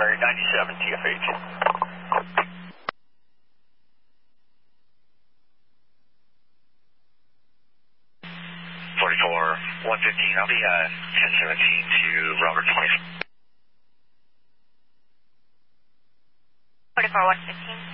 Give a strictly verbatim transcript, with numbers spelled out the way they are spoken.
primary ninety-seven T F H. forty-four one fifteen, I'll be uh, ten seventeen to Roberts Place. forty-four one fifteen.